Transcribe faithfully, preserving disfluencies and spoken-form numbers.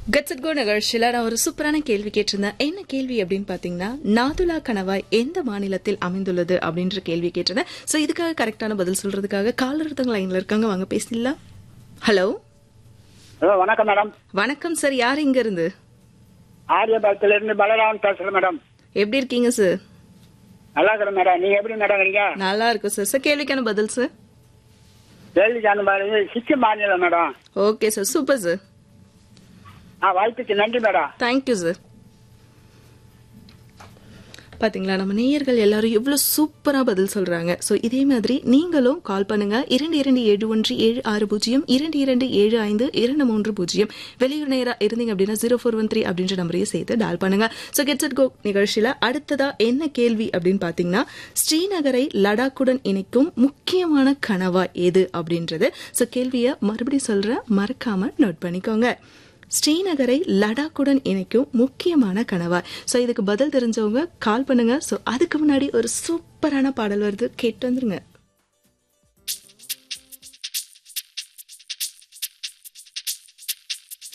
Cuts it go நிகழ்ச்சியில நான் ஒரு சூப்பரான கேள்வி கேட்டிருந்தேன். என்ன கேள்வி அப்படின்னு பாத்தீங்கன்னா, நாதுலா கணவாய் எந்த மாநிலத்தில் அமைந்துள்ளது அப்படின்ற கேள்வி கேட்டிருந்தேன். சோ இதுக்காக கரெக்டான பதில் சொல்றதுக்காக காலர் ஒருத்தவங்க லைன்ல இருக்காங்க, வாங்க பேசலாம். ஹலோ ஹலோ, வணக்கம் மேடம். வணக்கம் சார், யார் இங்க இருந்து? ஆரியபாளத்துல இருந்து பலராமன் பேசுறேன் மேடம். எப்படி இருக்கீங்க சார்? நல்லா இருக்கிறேன் மேடம். நீங்க எப்படி மேடம் இருக்கீங்க? நல்லா இருக்கும் சார். சார் கேள்விக்கான பதில் சார். கேள்விக்கான பதில் சிக்கிம் மாநிலம் madam. Okay sir, super sir. ஆ, வாய்ப்புக்கு நன்றி மேடம். Thank you sir. பாத்தீங்களா, நம்ம நேயர்கள் எல்லாரும் எவ்வளவு சூப்பரா பதில் சொல்றாங்க. சோ இதே மாதிரி நீங்களும் கால் பண்ணுங்க. இரண்டு இரண்டு ஏழு ஒன்று ஏழு ஆறு பூஜ்ஜியம் இரண்டு இரண்டு ஏழு ஐந்து இரண்டு மூன்று பூஜ்ஜியம். வெளியூர் நேரா இருந்தீங்க அப்படின்னா ஜீரோ ஃபோர் ஒன் த்ரீ அப்படின்ற நம்பரையும் சேர்த்து டால் பண்ணுங்க. சோ கெட்ஸ் இட் கோ நிகழ்ச்சியில அடுத்ததா என்ன கேள்வி அப்படின்னு பாத்தீங்கன்னா, ஸ்ரீநகரை லடாக்குடன் இணைக்கும் முக்கியமான கணவாய் எது அப்படின்றது. சோ கேள்வியை மறுபடியும் சொல்றேன், மறக்காம நோட் பண்ணிக்கோங்க. ஸ்ரீநகரை லடாக்குடன் இணைக்கும் முக்கியமான கணவாய். சோ இதுக்கு பதில் தெரிஞ்சவங்க கால் பண்ணுங்க. சோ அதுக்கு முன்னாடி ஒரு சூப்பரான பாடல் வருது, கேட்டு வந்துருங்க.